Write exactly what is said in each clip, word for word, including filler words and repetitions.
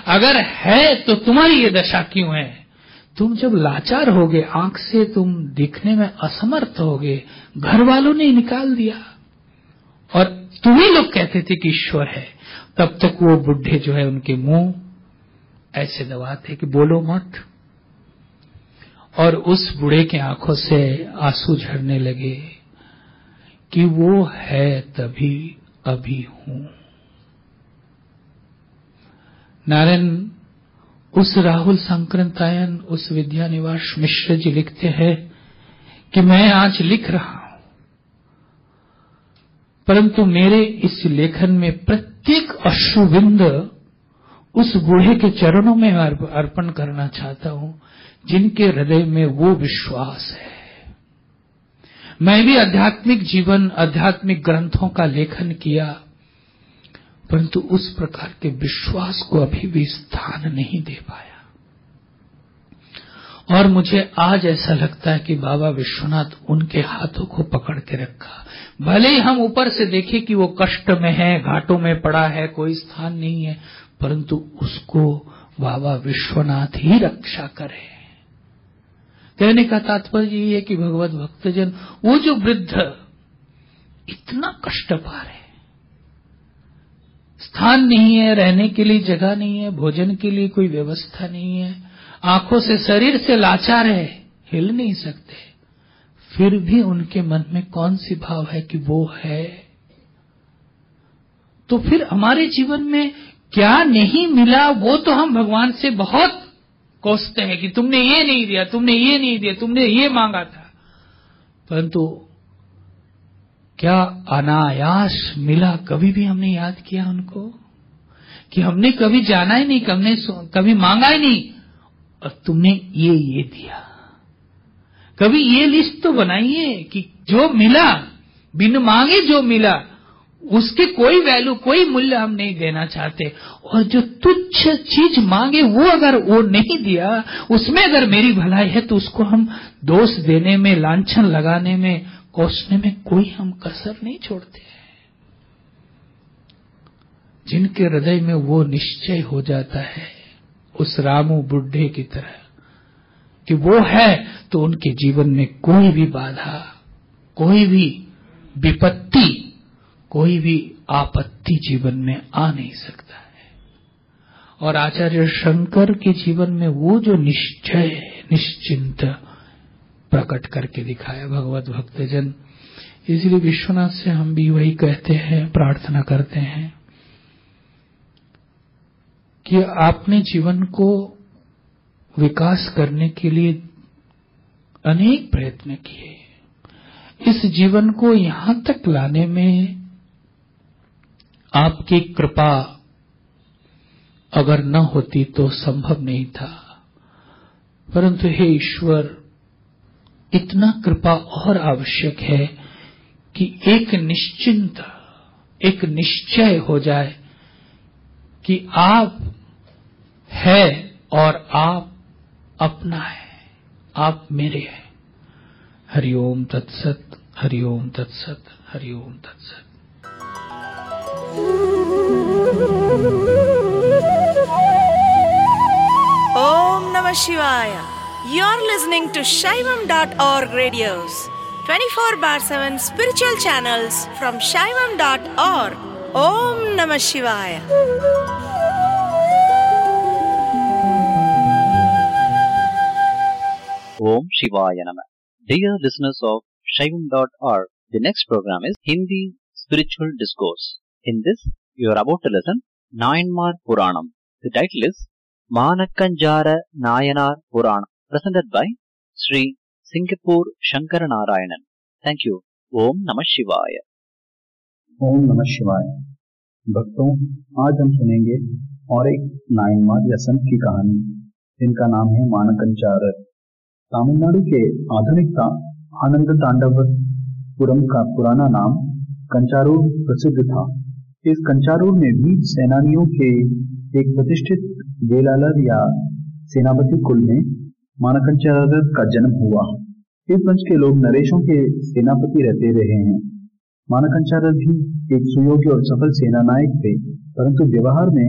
अगर है तो तुम्हारी ये दशा क्यों है? तुम जब लाचार होगे, आंख से तुम दिखने में असमर्थ होगे, घर वालों ने निकाल दिया और तुम्ही लोग कहते थे कि ईश्वर है, तब तक वो बुढ़े जो है उनके मुंह ऐसे दबाते कि बोलो मत। और उस बूढ़े की आंखों से आंसू झरने लगे कि वो है तभी अभी हूं। नारायण उस राहुल संक्रंतायन, उस विद्या निवास मिश्र जी लिखते हैं कि मैं आज लिख रहा हूं, परंतु मेरे इस लेखन में प्रत्येक अश्रुबिंद उस बूढ़े के चरणों में अर्पण करना चाहता हूं जिनके हृदय में वो विश्वास है। मैं भी आध्यात्मिक जीवन, आध्यात्मिक ग्रंथों का लेखन किया, परंतु उस प्रकार के विश्वास को अभी भी स्थान नहीं दे पाया। और मुझे आज ऐसा लगता है कि बाबा विश्वनाथ उनके हाथों को पकड़ के रखा। भले ही हम ऊपर से देखें कि वो कष्ट में है, घाटों में पड़ा है, कोई स्थान नहीं है, परंतु उसको बाबा विश्वनाथ ही रक्षा करे। कहने का तात्पर्य ये है कि भगवत भक्तजन, वो जो वृद्ध इतना कष्ट पा रहे, स्थान नहीं है, रहने के लिए जगह नहीं है, भोजन के लिए कोई व्यवस्था नहीं है, आंखों से, शरीर से लाचार है, हिल नहीं सकते, फिर भी उनके मन में कौन सी भाव है कि वो है। तो फिर हमारे जीवन में क्या नहीं मिला, वो तो हम भगवान से बहुत कोसते हैं कि तुमने ये नहीं दिया, तुमने ये नहीं दिया, तुमने ये मांगा था, परंतु क्या अनायास मिला? कभी भी हमने याद किया उनको कि हमने कभी जाना ही नहीं, हमने कभी मांगा ही नहीं और तुमने ये ये दिया। कभी ये लिस्ट तो बनाइए कि जो मिला, बिन मांगे जो मिला, उसके कोई वैल्यू, कोई मूल्य हम नहीं देना चाहते। और जो तुच्छ चीज मांगे वो अगर वो नहीं दिया, उसमें अगर मेरी भलाई है तो उसको हम दोष देने में, लांछन लगाने में, कोसने में कोई हम कसर नहीं छोड़ते हैं। जिनके हृदय में वो निश्चय हो जाता है उस रामू बुढ़े की तरह कि वो है, तो उनके जीवन में कोई भी बाधा, कोई भी विपत्ति, कोई भी आपत्ति जीवन में आ नहीं सकता है। और आचार्य शंकर के जीवन में वो जो निश्चय, निश्चिंत प्रकट करके दिखाया भगवत भक्तजन। इसलिए विश्वनाथ से हम भी वही कहते हैं, प्रार्थना करते हैं कि आपने जीवन को विकास करने के लिए अनेक प्रयत्न किए। इस जीवन को यहां तक लाने में आपकी कृपा अगर न होती तो संभव नहीं था, परंतु हे ईश्वर, इतना कृपा और आवश्यक है कि एक निश्चिंत, एक निश्चय हो जाए कि आप है और आप अपना है, आप मेरे हैं। हरिओम तत्सत, हरिओम तत्सत, हरिओम तत्सत। ओम नमः शिवाय। You're listening to Shaivam dot org radios, twenty-four bar seven spiritual channels from Shaivam dot org. Om Namah Shivaya. Om Shivaya Namah. Dear listeners of Shaivam dot org, the next program is Hindi Spiritual Discourse. In this, you are about to listen Nayanmar Puranam. The title is Manakkanjara Nayanar Puranam, presented by Sri Singapore Shankara Narayanan. Thank you. Om Namah Shivaya. ओम नमः शिवाय। भक्तों, आज हम सुनेंगे और एक नायनमार या संत की कहानी, जिनका नाम है मानकंचारर। तमिलनाडु के आधुनिक आनंद तांडवपुरम का पुराना नाम कंचारूर प्रसिद्ध था। इस कंचारूर में भी सेनानियों के एक प्रतिष्ठित वेलालर या सेनापति कुल में मानकंचारर का जन्म हुआ। इस वंश के लोग नरेशों के सेनापति रहते रहे हैं। मानकंचारर भी एक सुयोग्य और सफल सेना नायक थे, परंतु व्यवहार में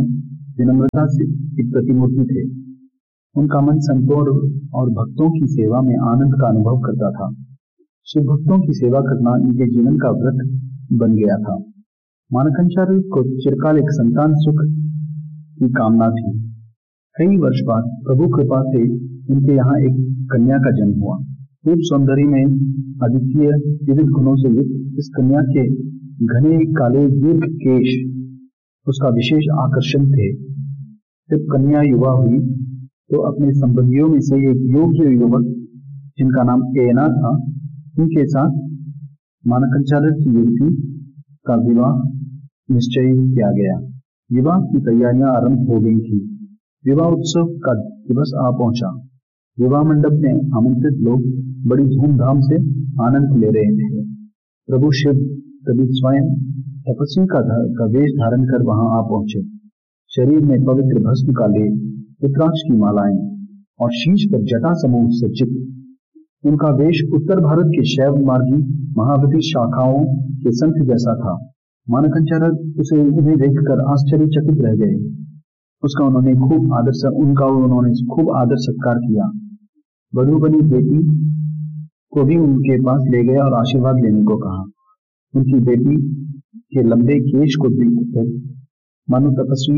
विनम्रता से एक प्रतिमूर्ति थे। उनका मन संतों और भक्तों की सेवा में आनंद का अनुभव करता था। शिव भक्तों की सेवा करना इनके जीवन का व्रत बन गया था। मानकाचार्य को चिरकाल एक संतान सुख की कामना थी। कई वर्ष बाद प्रभु कृपा से उनके यहाँ एक कन्या का जन्म हुआ। रूप सौंदर्य में अद्वितीय विविध गुणों से युक्त इस कन्या के घने काले दीर्घ केश उसका विशेष आकर्षण थे। जब कन्या युवा हुई तो अपने संबंधियों में से एक योग्य युवक जिनका नाम एना था, उनके साथ मानकाचार्य की युवती का विवाह निश्चय किया गया। विवाह की तैयारियां आरंभ हो गई थी। विवाह उत्सव का दिवस आ पहुंचा। विवाह मंडप में आमंत्रित लोग बड़ी धूमधाम से आनंद ले रहे थे। प्रभु शिव तभी स्वयं तपस्वी का, का वेश धारण कर वहां आ पहुंचे। शरीर में पवित्र भस्म का लेप, रुद्राक्ष की मालाएं और शीश पर जटा समूह सज्जित। उनका वेश उत्तर भारत के शैव मार्गी महावती शाखाओं के संत जैसा था। मानकाचार्य उसे उन्हें देखकर आश्चर्यचकित रह गए। उसका उन्होंने खूब आदर उनका उन्होंने खूब आदर सत्कार किया। वधू बनी बेटी को भी उनके पास ले गया और आशीर्वाद लेने को कहा। उनकी बेटी के लंबे केश को देखकर मानो तपस्वी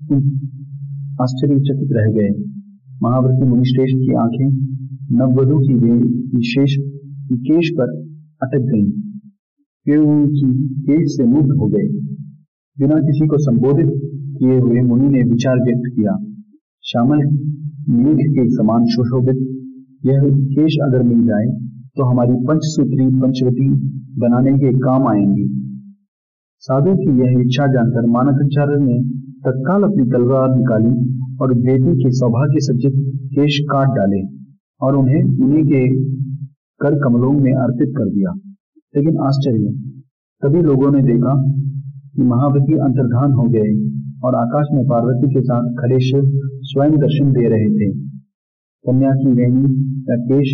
आश्चर्यचकित रह गए। महाव्रती मुनिश्रेष्ठ की आंखें नववधू की विशेष केश पर अटक गईं। वे उनकी केश से मुग्ध हो गए। बिना किसी को संबोधित किए हुए मुनि ने विचार व्यक्त किया। श्यामल मेघ के समान सुशोभित यह केश अगर मिल जाए तो हमारी पंचसूत्री पंचवटी बनाने के काम आएंगी। साधु की यह इच्छा जानकर मानकाचार्य ने तत्काल अपनी तलवार निकाली और बेटी के सौभाग्य सज्जित केश काट डाले और उन्हें मुनि के कर कमलों में अर्पित कर दिया। लेकिन आश्चर्य, तभी लोगों ने देखा कि महावती अंतर्धान हो गए और आकाश में पार्वती के साथ खड़े शिव स्वयं दर्शन दे रहे थे। कन्या की वेणी या केश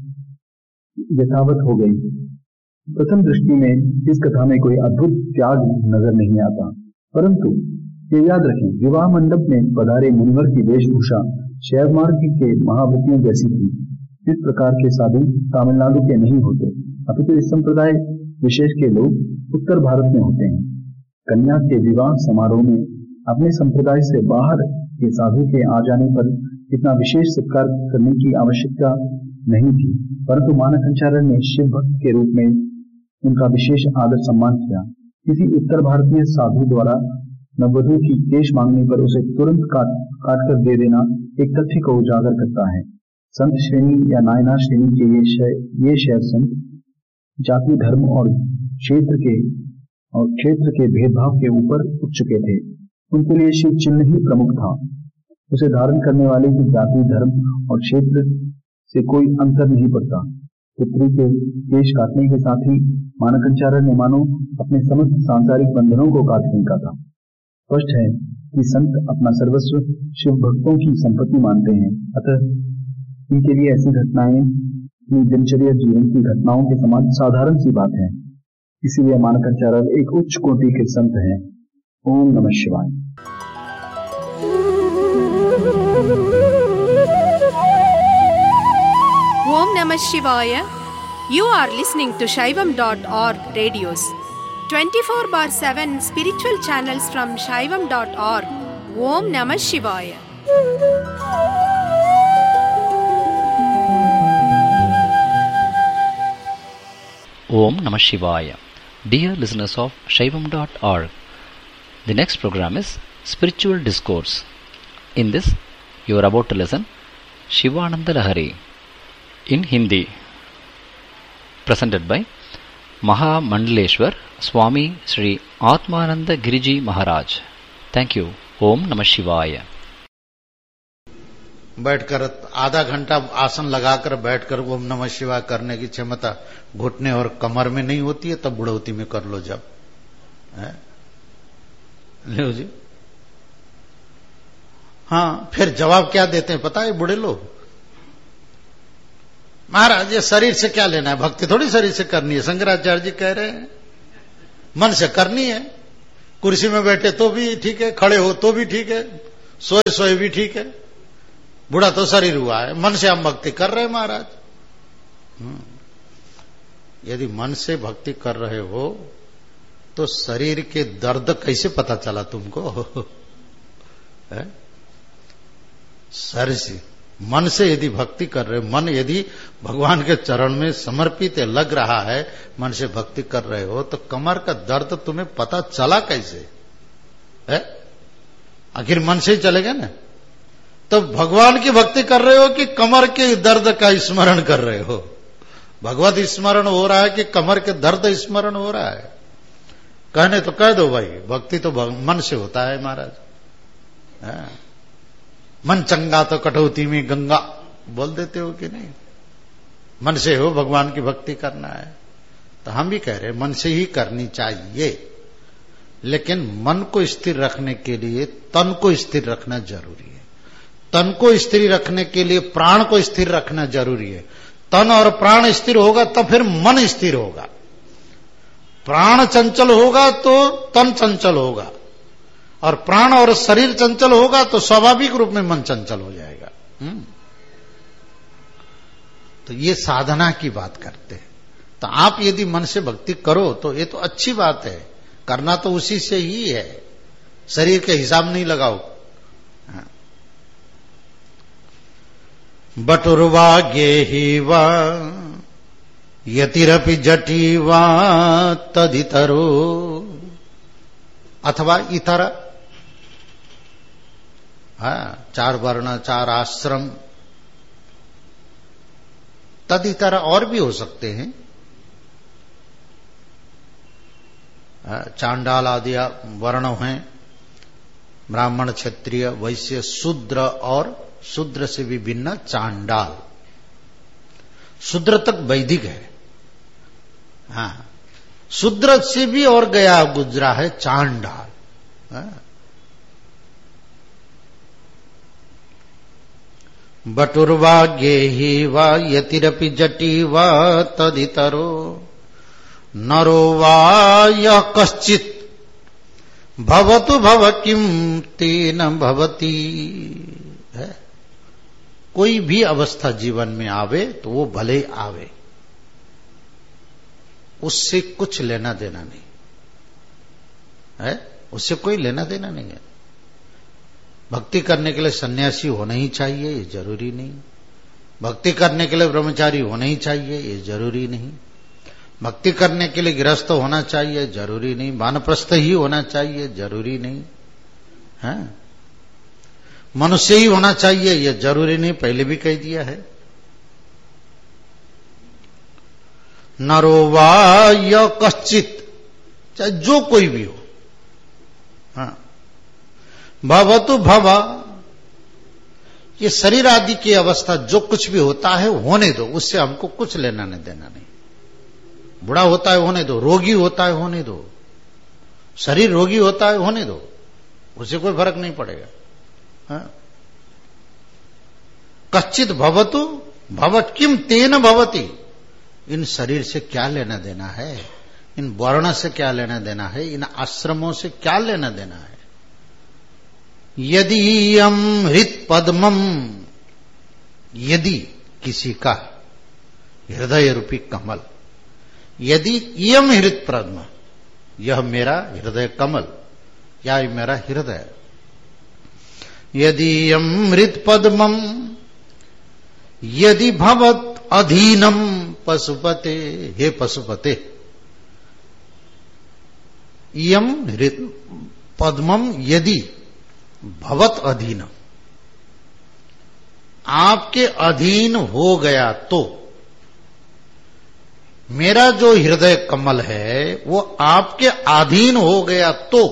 यथावत हो गई। प्रथम दृष्टि में इस कथा में कोई अद्भुत त्याग नजर नहीं आता, परंतु ये याद रखें, विवाह मंडप में पधारे मुनिवर की वेशभूषा शैव मार्ग के महावतियों जैसी थी। इस प्रकार के साधु तमिलनाडु के नहीं होते, अपितु इस संप्रदाय विशेष के लोग उत्तर भारत में होते हैं। कन्या के विवाह समारोह में अपने संप्रदाय से बाहर के साधु के आ जाने पर इतना विशेष सत्कार करने की आवश्यकता नहीं थी, परंतु मानकाचार्य ने शिव भक्त के रूप में उनका विशेष आदर सम्मान किया। किसी उत्तर भारतीय साधु द्वारा नववधू की केश मांगने पर उसे तुरंत काट काट कर दे देना एक तथ्य को उजागर करता है। संत श्रेणी या नायना श्रेणी के ये शय ये शैव संत जाति धर्म और क्षेत्र के और क्षेत्र के भेदभाव के ऊपर उठ चुके थे। उनके लिए शिव चिन्ह ही प्रमुख था। उसे धारण करने वाले की जाति धर्म और क्षेत्र से कोई अंतर नहीं पड़ता। पुत्री के केश काटने के साथ ही मानकाचार्य ने मानो अपने समस्त सांसारिक बंधनों को काट फेंका था। स्पष्ट है कि संत अपना सर्वस्व शिव भक्तों की संपत्ति मानते हैं, अतः इनके लिए ऐसी घटनाएं अपनी दिनचर्या जीवन की घटनाओं के समान साधारण सी बात है। इसीलिए मानकाचार्य एक उच्च कोटि के संत हैं। ओम नमः शिवाय। Om Namah Shivaya. You are listening to Shaivam dot org radios. twenty-four bar seven spiritual channels from Shaivam dot org. Om Namah Shivaya. Om Namah Shivaya. Dear listeners of Shaivam dot org, the next program is Spiritual Discourse. In this, you are about to listen Shivananda Lahari in Hindi, presented by Maha Mandaleshwar Swami Sri Atmananda Giriji Maharaj. Thank you. Om Namah Shivaya. बैठकर आधा घंटा आसन लगाकर बैठकर ओम नमः शिवाय करने की क्षमता घुटने और कमर में नहीं होती है, तब बुढ़ौती में कर लो। जब है लो जी, हाँ, फिर जवाब क्या देते हैं पता है बूढ़े लोग? महाराज ये शरीर से क्या लेना है, भक्ति थोड़ी शरीर से करनी है। शंकराचार्य जी कह रहे हैं मन से करनी है। कुर्सी में बैठे तो भी ठीक है, खड़े हो तो भी ठीक है, सोए सोए भी ठीक है, बूढ़ा तो शरीर हुआ है, मन से हम भक्ति कर रहे हैं महाराज। यदि मन से भक्ति कर रहे हो तो शरीर के दर्द कैसे पता चला तुमको? है? सर से मन से यदि भक्ति कर रहे हो, मन यदि भगवान के चरण में समर्पित है, लग रहा है, मन से भक्ति कर रहे हो, तो कमर का दर्द तुम्हें पता चला कैसे? है? आखिर मन से ही चलेगा ना। तो भगवान की भक्ति कर रहे हो कि कमर के दर्द का स्मरण कर रहे हो? भगवत स्मरण हो रहा है कि कमर के दर्द स्मरण हो रहा है? कहने तो कह दो भाई, भक्ति तो मन से होता है महाराज। है? मन चंगा तो कटौती में गंगा, बोल देते हो कि नहीं? मन से हो भगवान की भक्ति करना है, तो हम भी कह रहे मन से ही करनी चाहिए, लेकिन मन को स्थिर रखने के लिए तन को स्थिर रखना जरूरी है। तन को स्थिर रखने के लिए प्राण को स्थिर रखना जरूरी है। तन और प्राण स्थिर होगा तो फिर मन स्थिर होगा। प्राण चंचल होगा तो तन चंचल होगा, और प्राण और शरीर चंचल होगा तो स्वाभाविक रूप में मन चंचल हो जाएगा। हुँ? तो ये साधना की बात करते हैं। तो आप यदि मन से भक्ति करो तो ये तो अच्छी बात है, करना तो उसी से ही है, शरीर के हिसाब नहीं लगाओ। हाँ। बटुर्वा गेहिवा यतिरपि जटीवा तदितरो, अथवा इतर, हाँ, चार वर्ण चार आश्रम, तदितर और भी हो सकते हैं। चांडाल आदि वर्ण हैं, ब्राह्मण क्षत्रिय वैश्य शूद्र, और शूद्र से भी भिन्न चांडाल। शूद्र तक वैदिक है। हाँ, शूद्र से भी और गया गुजरा है चांडाल। हाँ? बटुर्वा गेहि वा यतिरपि जटी वा तदितरो नरो वा यः कश्चित् भवतु भव किम तेन भवति। है? कोई भी अवस्था जीवन में आवे तो वो भले आवे, उससे कुछ लेना देना नहीं है, उससे कोई लेना देना नहीं है। भक्ति करने के लिए सन्यासी होना ही चाहिए ये जरूरी नहीं, भक्ति करने के लिए ब्रह्मचारी होना ही चाहिए ये जरूरी नहीं, भक्ति करने के लिए गृहस्थ होना चाहिए जरूरी नहीं, वानप्रस्थ ही होना चाहिए जरूरी नहीं है, मनुष्य ही होना चाहिए ये जरूरी नहीं, पहले भी कह दिया है। नरो वा य कश्चित, चाहे जो कोई भी हो, हाँ, भवतु भवा, ये शरीर आदि की अवस्था जो कुछ भी होता है होने दो, उससे हमको कुछ लेना नहीं देना नहीं। बुढ़ा होता है होने दो, रोगी होता है होने दो, शरीर रोगी होता है होने दो, उसे कोई फर्क नहीं पड़ेगा। हाँ? कश्चित भवतु भवत किम तेन भवति, इन शरीर से क्या लेना देना है, इन वर्ण से क्या लेना देना है, इन आश्रमों से क्या लेना देना है। यदि यम हृत पद्मम, यदि किसी का हृदय रूपी कमल, यदि यम हृत पद्म, यह मेरा हृदय कमल या मेरा हृदय, यदि यम हृत पद्मम यदि भवत अधीनम पशुपते, हे पशुपते, यम हृत पद्मम यदि भवत अधीनम, आपके अधीन हो गया तो, मेरा जो हृदय कमल है वो आपके अधीन हो गया तो,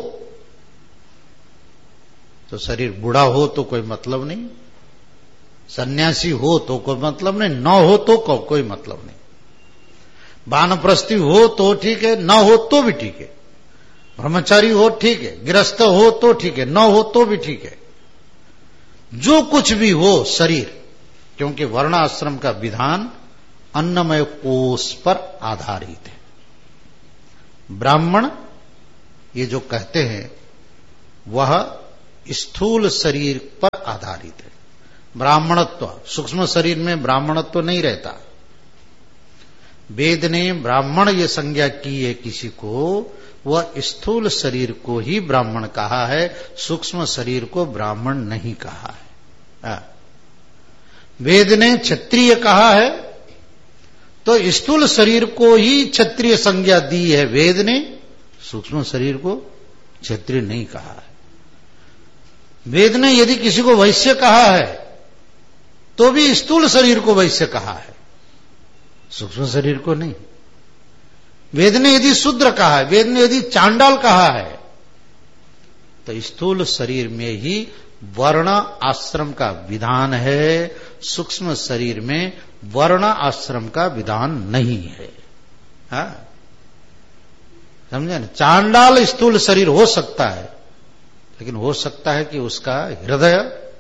तो शरीर बूढ़ा हो तो कोई मतलब नहीं, सन्यासी हो तो कोई मतलब नहीं, न हो तो को, कोई मतलब नहीं, वानप्रस्थी हो तो ठीक है, न हो तो भी ठीक है, ब्रह्मचारी हो ठीक है, गृहस्थ हो तो ठीक है, न हो तो भी ठीक है, जो कुछ भी हो शरीर, क्योंकि वर्णाश्रम का विधान अन्नमय कोष पर आधारित है। ब्राह्मण ये जो कहते हैं वह स्थूल शरीर पर आधारित है। ब्राह्मणत्व, सूक्ष्म शरीर में ब्राह्मणत्व नहीं रहता। वेद ने ब्राह्मण ये संज्ञा की है किसी को, वह स्थूल शरीर को ही ब्राह्मण कहा है, सूक्ष्म शरीर को ब्राह्मण नहीं कहा है। वेद ने क्षत्रिय कहा है तो स्थूल शरीर को ही क्षत्रिय संज्ञा दी है वेद ने, सूक्ष्म शरीर को क्षत्रिय नहीं कहा है। वेद ने यदि किसी को वैश्य कहा है तो भी स्थूल शरीर को वैश्य कहा है, सूक्ष्म शरीर को नहीं। वेद ने यदि शूद्र कहा है, वेद ने यदि चांडाल कहा है, तो स्थूल शरीर में ही वर्ण आश्रम का विधान है, सूक्ष्म शरीर में वर्ण आश्रम का विधान नहीं है। हाँ, समझे ना? चांडाल स्थूल शरीर हो सकता है, लेकिन हो सकता है कि उसका हृदय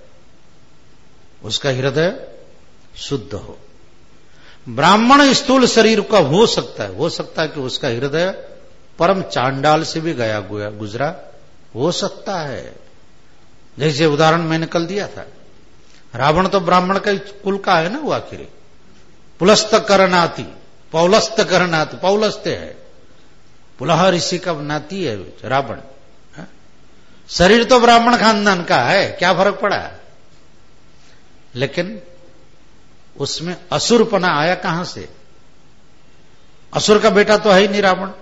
उसका हृदय शुद्ध हो। ब्राह्मण स्थूल शरीर का हो सकता है, हो सकता है कि उसका हृदय परम चांडाल से भी गया गुजरा हो सकता है। जैसे उदाहरण मैंने कल दिया था, रावण तो ब्राह्मण का कुल का है ना, वो आखिर पुलस्त करनाती, पौलस्त करनाती, पौलस्त है, पुलह ऋषि का नाती है रावण। शरीर तो ब्राह्मण खानदान का है, क्या फर्क पड़ा? लेकिन उसमें असुरपना आया कहां से? असुर का बेटा तो है ही नहीं रावण,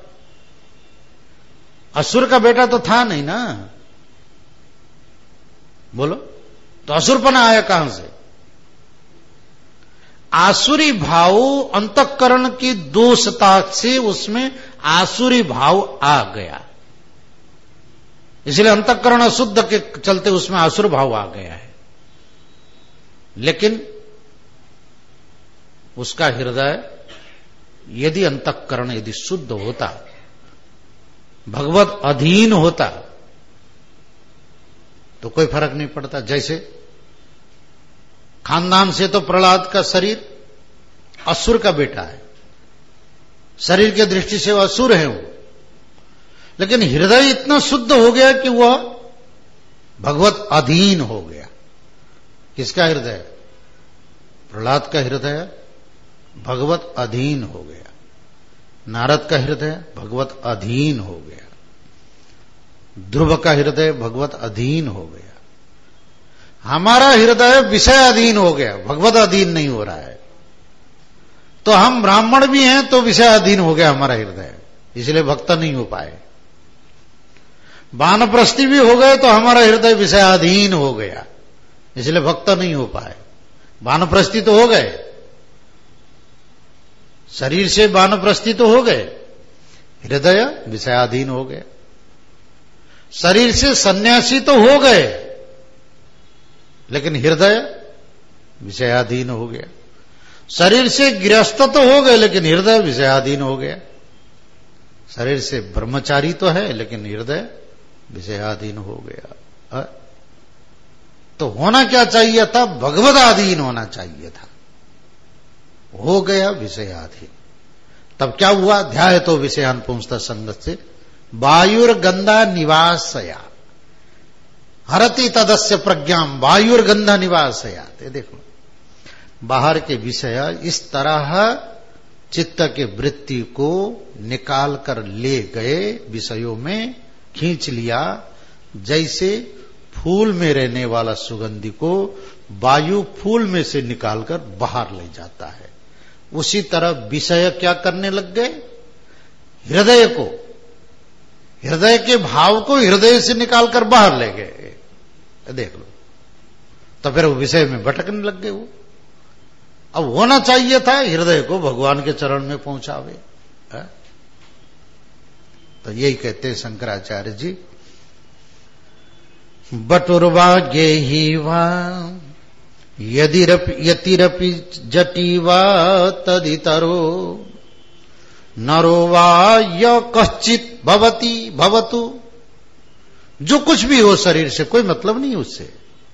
असुर का बेटा तो था नहीं ना, बोलो, तो असुरपना आया कहां से? आसुरी भाव अंतःकरण की दोषता से उसमें आसुरी भाव आ गया, इसलिए अंतःकरण अशुद्ध के चलते उसमें आसुर भाव आ गया है। लेकिन उसका हृदय यदि अंतःकरण यदि शुद्ध होता, भगवत अधीन होता, तो कोई फर्क नहीं पड़ता। जैसे खानदान से तो प्रहलाद का शरीर असुर का बेटा है, शरीर की दृष्टि से वह असुर है वो, लेकिन हृदय इतना शुद्ध हो गया कि वह भगवत अधीन हो गया। किसका हृदय? प्रहलाद का हृदय भगवत अधीन हो गया, नारद का हृदय भगवत अधीन हो गया, ध्रुव का हृदय भगवत अधीन हो गया। हमारा हृदय विषय अधीन हो गया, भगवत अधीन नहीं हो रहा है। तो हम ब्राह्मण भी हैं तो विषय अधीन हो गया हमारा हृदय, इसलिए भक्त नहीं हो पाए। वानप्रस्थी भी हो गए तो हमारा हृदय विषयाधीन हो गया, इसलिए भक्त नहीं हो पाए। वानप्रस्थी तो हो गए, शरीर से वानप्रस्थी तो हो गए, हृदय विषयाधीन हो गया। शरीर से सन्यासी तो हो गए, लेकिन हृदय विषयाधीन हो गया। शरीर से गृहस्थ तो हो गए, लेकिन हृदय विषयाधीन हो गया। शरीर से ब्रह्मचारी तो है, लेकिन हृदय विषयाधीन हो गया। तो होना क्या चाहिए था? भगवदाधीन होना चाहिए था, हो गया विषयाधीन। तब क्या हुआ? ध्याय तो विषयान पुंस्त संगत से वायुर्गंधा निवासया हरति तदस्य प्रज्ञाम वायुर्गंधा निवासया। देखो, बाहर के विषय इस तरह चित्त के वृत्ति को निकाल कर ले गए, विषयों में खींच लिया, जैसे फूल में रहने वाला सुगंधी को वायु फूल में से निकालकर बाहर ले जाता है। उसी तरह विषय क्या करने लग गए? हृदय को, हृदय के भाव को हृदय से निकालकर बाहर ले गए। देख लो, तो फिर वो विषय में भटकने लग गए। वो अब होना चाहिए था हृदय को भगवान के चरण में पहुंचावे। है? तो यही कहते हैं शंकराचार्य जी, बटुर्वा गेही वा यदिरपि यतिरपि जटीवा तदितरो नरो वा य कश्चित भवति भवतु। जो कुछ भी हो शरीर से कोई मतलब नहीं उससे।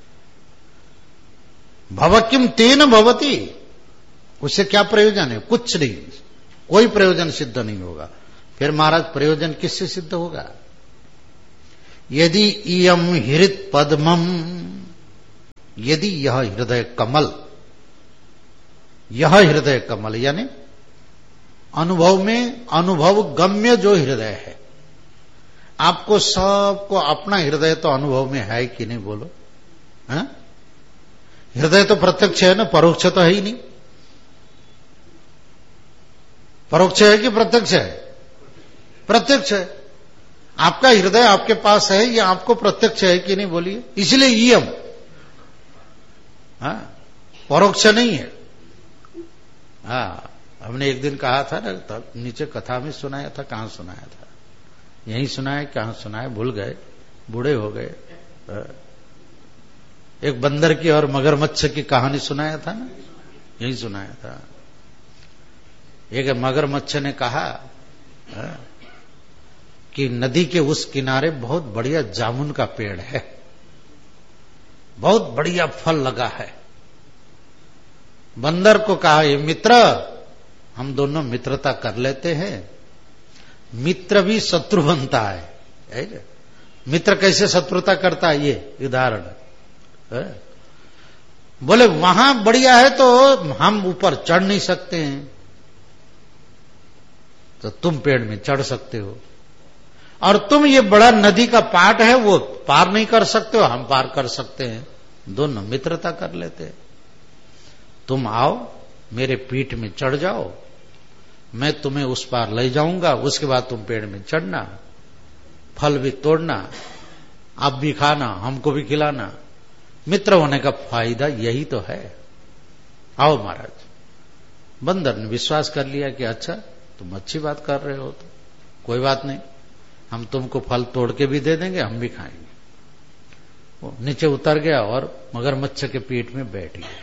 भव किम तेन भवति, उससे क्या प्रयोजन है? कुछ नहीं, कोई प्रयोजन सिद्ध नहीं होगा। फिर महाराज प्रयोजन किससे सिद्ध होगा? यदि इयम हृत पद्मम, यदि यह हृदय कमल, यह हृदय कमल यानी अनुभव में अनुभव गम्य जो हृदय है। आपको सबको अपना हृदय तो अनुभव में है कि नहीं बोलो? है? हृदय तो प्रत्यक्ष है ना, परोक्ष तो है ही नहीं। परोक्ष है कि प्रत्यक्ष है? प्रत्यक्ष है। आपका हृदय आपके पास है, ये आपको प्रत्यक्ष है कि नहीं बोलिए? इसलिए इयम हाँ परोक्ष नहीं है। हाँ हमने एक दिन कहा था ना, तब नीचे कथा में सुनाया था। कहां सुनाया था? यहीं सुनाया, कहां सुनाया भूल गए, बूढ़े हो गए। एक बंदर की और मगरमच्छ की कहानी सुनाया था ना, यही सुनाया था। एक मगरमच्छ ने कहा कि नदी के उस किनारे बहुत बढ़िया जामुन का पेड़ है, बहुत बढ़िया फल लगा है। बंदर को कहा, ये मित्र, हम दोनों मित्रता कर लेते हैं। मित्र भी शत्रु बनता है। मित्र कैसे शत्रुता करता है, ये उदाहरण है। बोले वहां बढ़िया है तो हम ऊपर चढ़ नहीं सकते हैं, तो तुम पेड़ में चढ़ सकते हो। और तुम ये बड़ा नदी का पाट है वो पार नहीं कर सकते हो, हम पार कर सकते हैं। दोनों मित्रता कर लेते हैं। तुम आओ मेरे पीठ में चढ़ जाओ, मैं तुम्हें उस पार ले जाऊंगा, उसके बाद तुम पेड़ में चढ़ना, फल भी तोड़ना, आप भी खाना, हमको भी खिलाना। मित्र होने का फायदा यही तो है। आओ महाराज। बंदर ने विश्वास कर लिया कि अच्छा तुम अच्छी बात कर रहे हो, तो कोई बात नहीं, हम तुमको फल तोड़ के भी दे देंगे, हम भी खाएंगे। वो नीचे उतर गया और मगरमच्छ के पीठ में बैठ गया।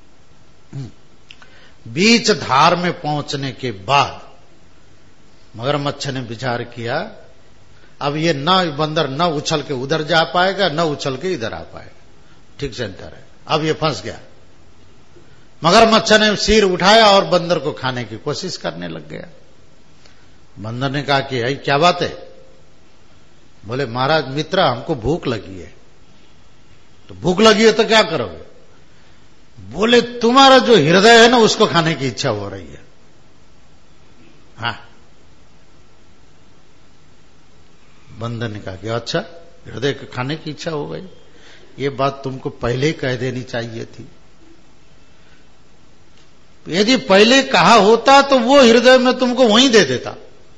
बीच धार में पहुंचने के बाद मगरमच्छ ने विचार किया, अब ये न बंदर न उछल के उधर जा पाएगा, न उछल के इधर आ पाएगा, ठीक सेंटर है। अब ये फंस गया। मगरमच्छ ने सिर उठाया और बंदर को खाने की कोशिश करने लग गया। बंदर ने कहा कि आई क्या बात है? बोले महाराज मित्र, हमको भूख लगी है। तो भूख लगी है तो क्या करोगे? बोले तुम्हारा जो हृदय है ना, उसको खाने की इच्छा हो रही है। हाँ। बंदर ने कहा कि अच्छा हृदय को खाने की इच्छा हो गई, ये बात तुमको पहले ही कह देनी चाहिए थी। यदि पहले कहा होता तो वो हृदय में तुमको वहीं दे देता।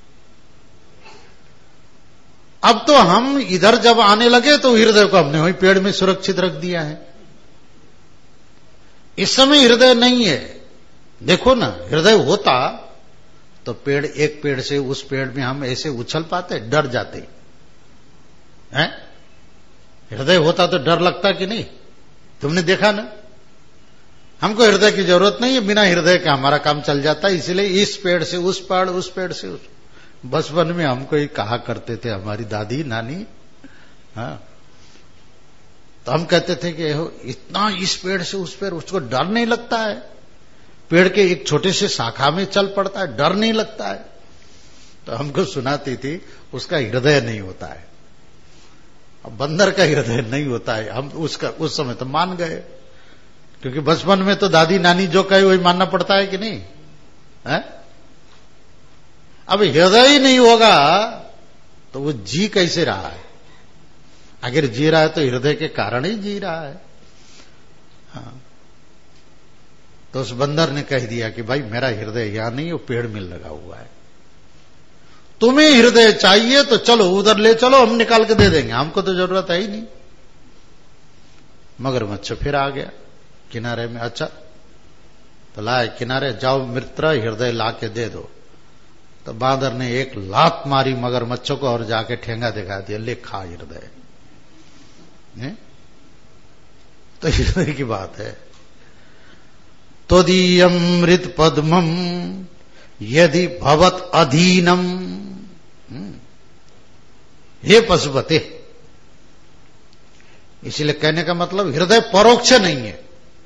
अब तो हम इधर जब आने लगे तो हृदय को हमने वहीं पेड़ में सुरक्षित रख दिया है। इस समय हृदय नहीं है। देखो ना, हृदय होता तो पेड़, एक पेड़ से उस पेड़ में हम ऐसे उछल पाते? डर जाते हैं। हृदय होता तो डर लगता कि नहीं? तुमने देखा ना, हमको हृदय की जरूरत नहीं है, बिना हृदय के हमारा काम चल जाता है। इसलिए इस पेड़ से उस पेड़, उस पेड़ से उस। बचपन में हमको ये कहा करते थे हमारी दादी नानी। हाँ, तो हम कहते थे कि इतना इस पेड़ से उस पेड़, उसको डर नहीं लगता है? पेड़ के एक छोटे से शाखा में चल पड़ता है, डर नहीं लगता है? तो हमको सुनाती थी उसका हृदय नहीं होता है। अब बंदर का हृदय नहीं होता है। हम उसका उस समय तो मान गए, क्योंकि बचपन में तो दादी नानी जो कहे वही मानना पड़ता है कि नहीं है? अब हृदय ही नहीं होगा तो वो जी कैसे रहा है? अगर जी रहा है तो हृदय के कारण ही जी रहा है। हाँ। तो उस बंदर ने कह दिया कि भाई मेरा हृदय यहां नहीं, वो पेड़ में लगा हुआ है। तुम्हें हृदय चाहिए तो चलो उधर ले चलो, हम निकाल के दे देंगे, हमको तो जरूरत है ही नहीं। मगरमच्छ फिर आ गया किनारे में। अच्छा तो लाए किनारे, जाओ मित्र हृदय ला के दे दो। तो बांदर ने एक लात मारी मगरमच्छ को और जाके ठेंगा दिखा दिया, ले खा हृदय। तो हृदय की बात है। तोदीयमृत पद्मम यदि भवत अधीनम, हे पशुपते। इसलिए कहने का मतलब हृदय परोक्ष नहीं है,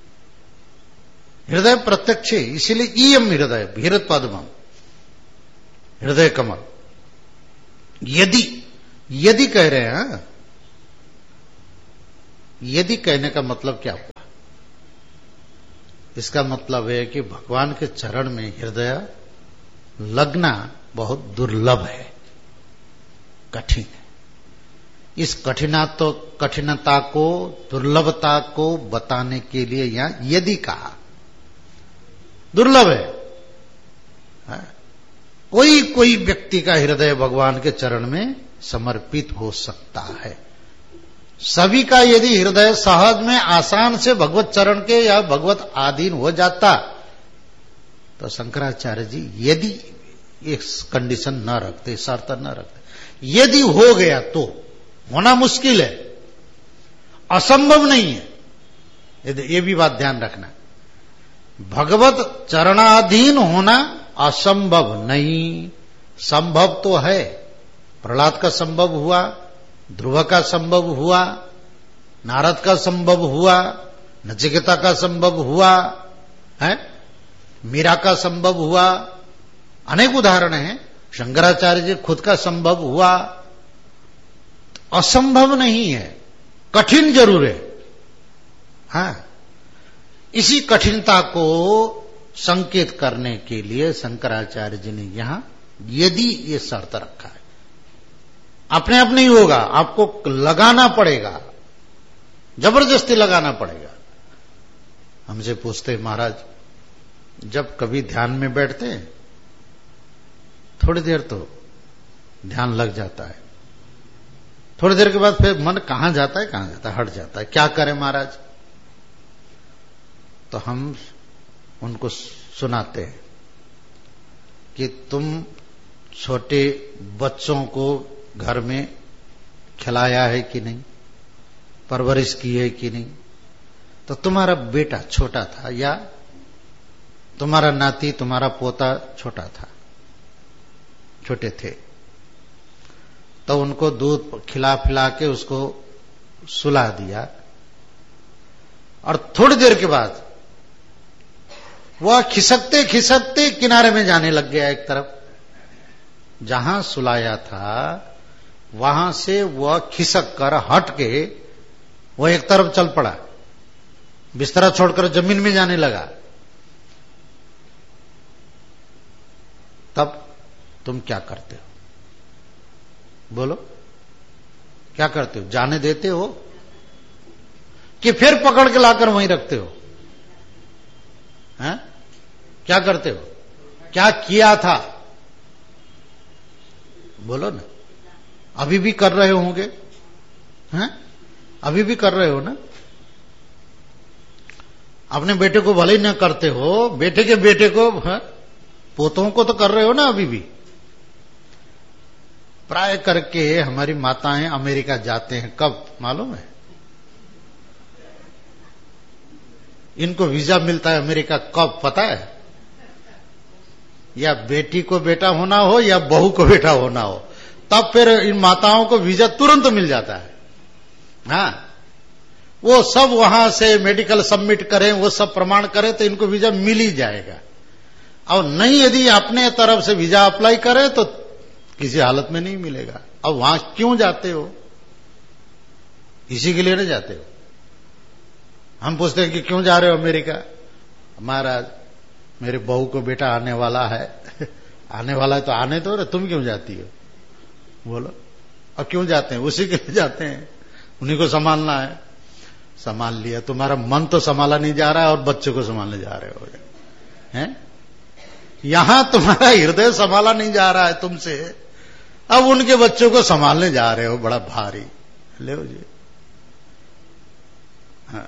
हृदय प्रत्यक्ष है। इसलिए ईयम हृदय भीरत पद्मम, हृदय कमल। यदि, यदि कह रहे हैं, यदि कहने का मतलब क्या हुआ? इसका मतलब है कि भगवान के चरण में हृदय लगना बहुत दुर्लभ है, कठिन है। इस कठिना तो कठिनता को, दुर्लभता को बताने के लिए यहां यदि कहा। दुर्लभ है, है? कोई कोई व्यक्ति का हृदय भगवान के चरण में समर्पित हो सकता है। सभी का यदि हृदय सहज में आसान से भगवत चरण के या भगवत आधीन हो जाता तो शंकराचार्य जी यदि एक कंडीशन न रखते, शर्त न रखते, यदि हो गया तो होना मुश्किल है, असंभव नहीं है। ये भी बात ध्यान रखना, भगवत चरणाधीन होना असंभव नहीं, संभव तो है। प्रहलाद का संभव हुआ, ध्रुव का संभव हुआ, नारद का संभव हुआ, नचिकेता का संभव हुआ है, मीरा का संभव हुआ, अनेक उदाहरण हैं। शंकराचार्य जी खुद का संभव हुआ। असंभव नहीं है, कठिन जरूर है। हाँ, इसी कठिनता को संकेत करने के लिए शंकराचार्य जी ने यहां यदि ये शर्त रखा है। अपने आप नहीं होगा, आपको लगाना पड़ेगा, जबरदस्ती लगाना पड़ेगा। हमसे पूछते महाराज, जब कभी ध्यान में बैठते हैं थोड़ी देर तो ध्यान लग जाता है, थोड़ी देर के बाद फिर मन कहां जाता है कहां जाता है, हट जाता है। क्या करें महाराज? तो हम उनको सुनाते हैं कि तुम छोटे बच्चों को घर में खिलाया है कि नहीं, परवरिश की है कि नहीं। तो तुम्हारा बेटा छोटा था या तुम्हारा नाती, तुम्हारा पोता छोटा था, छोटे थे, तो उनको दूध खिला पिला के उसको सुला दिया और थोड़ी देर के बाद वह खिसकते खिसकते किनारे में जाने लग गया एक तरफ। जहां सुलाया था वहां से वह खिसक कर हट के वह एक तरफ चल पड़ा, बिस्तरा छोड़कर जमीन में जाने लगा। तब तुम क्या करते हो? बोलो, क्या करते हो? जाने देते हो कि फिर पकड़ के लाकर वहीं रखते हो? हैं? क्या करते हो? क्या किया था? बोलो ना। अभी भी कर रहे होंगे, हैं? अभी भी कर रहे हो ना। अपने बेटे को भले ही न करते हो, बेटे के बेटे को, है? पोतों को तो कर रहे हो ना अभी भी। प्राय करके हमारी माताएं अमेरिका जाते हैं, कब मालूम है? इनको वीजा मिलता है अमेरिका कब पता है? या बेटी को बेटा होना हो या बहू को बेटा होना हो, तब फिर इन माताओं को वीजा तुरंत मिल जाता है। हाँ, वो सब वहां से मेडिकल सबमिट करें, वो सब प्रमाण करें तो इनको वीजा मिल ही जाएगा। और नहीं, यदि अपने तरफ से वीजा अप्लाई करें तो किसी हालत में नहीं मिलेगा। अब वहां क्यों जाते हो? इसी के लिए नहीं जाते हो। हम पूछते हैं कि क्यों जा रहे हो अमेरिका? महाराज, मेरे बहू को बेटा आने वाला है। आने वाला है तो आने दो रे, तुम क्यों जाती हो? बोलो। और क्यों जाते हैं? उसी के लिए जाते हैं, उन्हीं को संभालना है। संभाल लिया, तुम्हारा मन तो संभाला नहीं जा रहा है और बच्चे को संभालने जा रहे हो, हैं? यहां तुम्हारा हृदय संभाला नहीं जा रहा है तुमसे, अब उनके बच्चों को संभालने जा रहे हो, बड़ा भारी। ले जी। हाँ,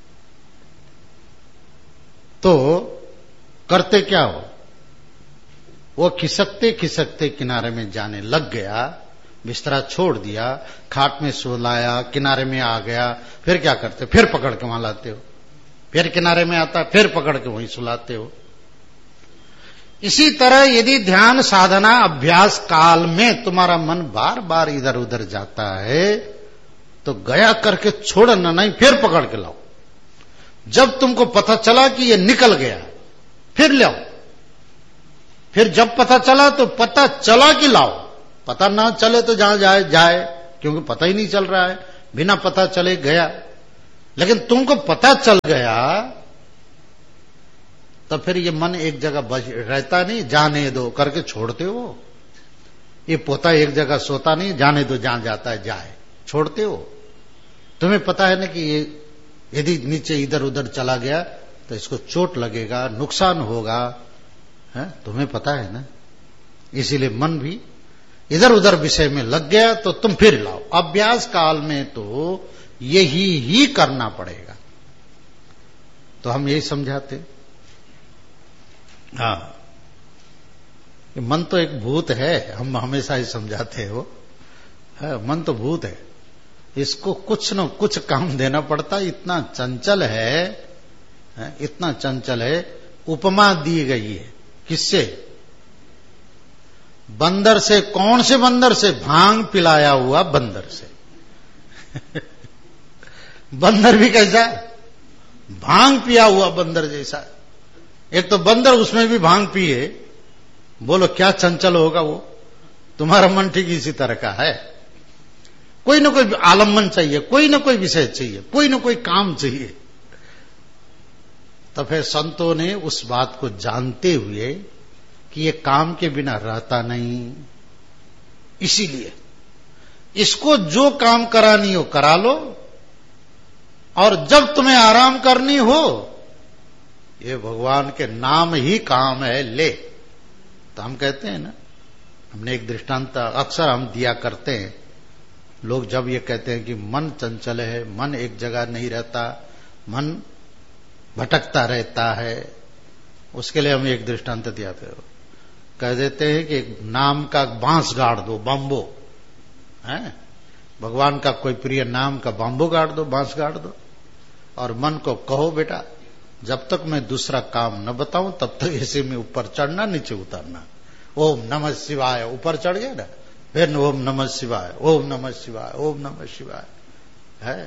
तो करते क्या हो? वो खिसकते खिसकते किनारे में जाने लग गया, बिस्तरा छोड़ दिया, खाट में सुलाया, किनारे में आ गया। फिर क्या करते? फिर पकड़ के वहां लाते हो, फिर किनारे में आता, फिर पकड़ के वहीं सुलाते हो। इसी तरह यदि ध्यान साधना अभ्यास काल में तुम्हारा मन बार बार इधर उधर जाता है तो गया करके छोड़ना नहीं, फिर पकड़ के लाओ। जब तुमको पता चला कि ये निकल गया, फिर लाओ। फिर जब पता चला तो पता चला कि लाओ, पता ना चले तो जहां जाए जाए, क्योंकि पता ही नहीं चल रहा है। बिना पता चले गया, लेकिन तुमको पता चल गया तो फिर ये मन एक जगह बच रहता नहीं, जाने दो करके छोड़ते हो। ये पोता एक जगह सोता नहीं, जाने दो जहां जाता है जाए, छोड़ते हो। तुम्हें पता है ना कि ये यदि नीचे इधर उधर चला गया तो इसको चोट लगेगा, नुकसान होगा, है? तुम्हें पता है ना। इसीलिए मन भी इधर उधर विषय में लग गया तो तुम फिर लाओ। अभ्यास काल में तो यही ही करना पड़ेगा। तो हम यही समझाते, हाँ, मन तो एक भूत है, हम हमेशा ही समझाते हैं वो है, मन तो भूत है, इसको कुछ न कुछ काम देना पड़ता, इतना चंचल है, है इतना चंचल है। उपमा दी गई है किससे? बंदर से। कौन से बंदर से? भांग पिलाया हुआ बंदर से। बंदर भी कैसा? भांग पिया हुआ बंदर जैसा। एक तो बंदर उसमें भी भांग पिए, बोलो क्या चंचल होगा वो। तुम्हारा मन ठीक इसी तरह का है, कोई ना कोई आलम्बन चाहिए, कोई ना कोई विषय चाहिए, कोई ना कोई काम चाहिए। तो फिर संतों ने उस बात को जानते हुए कि ये काम के बिना रहता नहीं, इसीलिए इसको जो काम करानी हो करा लो, और जब तुम्हें आराम करनी हो, ये भगवान के नाम ही काम है, ले। तो हम कहते हैं ना, हमने एक दृष्टांत अक्सर हम दिया करते हैं। लोग जब ये कहते हैं कि मन चंचल है, मन एक जगह नहीं रहता, मन भटकता रहता है, उसके लिए हम एक दृष्टांत दिया थे। कह देते हैं कि नाम का बांस गाड़ दो, बांबो है, भगवान का कोई प्रिय नाम का बांबो गाड़ दो, बांस गाड़ दो, और मन को कहो बेटा जब तक मैं दूसरा काम न बताऊं तब तक ऐसे में ऊपर चढ़ना, नीचे उतरना। ओम नमः शिवाय, ऊपर चढ़ गया ना, फिर ओम नमः शिवाय, ओम नमः शिवाय, ओम नमः शिवाय है।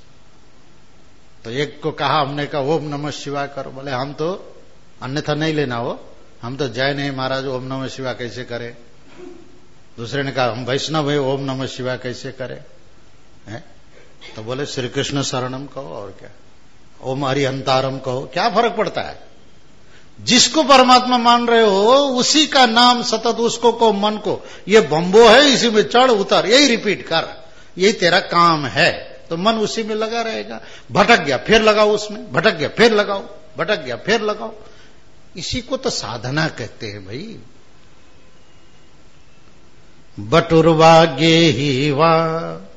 तो एक को कहा, हमने कहा ओम नमः शिवाय करो, बोले हम तो अन्यथा नहीं लेना हो, हम तो जैन है महाराज, ओम नमः शिवाय कैसे करें। दूसरे ने कहा हम वैष्णव है, ओम नमः शिवाय कैसे करें है? तो बोले श्री कृष्ण शरणम कहो, और क्या, ओम हरिहंतारम कहो, क्या फर्क पड़ता है। जिसको परमात्मा मान रहे हो उसी का नाम सतत उसको को, मन को, ये बम्बो है इसी में चढ़ उतर, यही रिपीट कर, यही तेरा काम है। तो मन उसी में लगा रहेगा। भटक गया फिर लगाओ उसमें, भटक गया फिर लगाओ, भटक गया फिर लगाओ। इसी को तो साधना कहते हैं भाई। बटुरवा गेही वा